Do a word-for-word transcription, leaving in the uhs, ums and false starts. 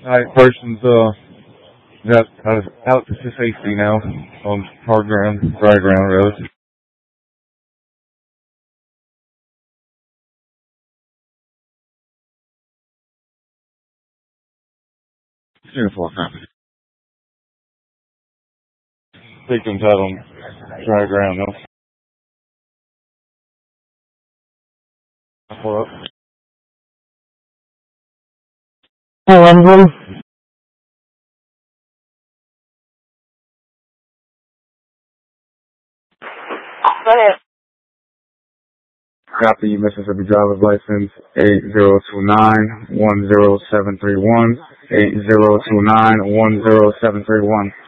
Alright, person's uh got uh, out to safety now on hard ground, dry ground road. Beautiful. Victims out on dry ground though. Pull up. Oh, I'm home. Go ahead. Copy Mississippi driver's license eight zero two nine one zero seven three one eight zero two nine one zero seven three one.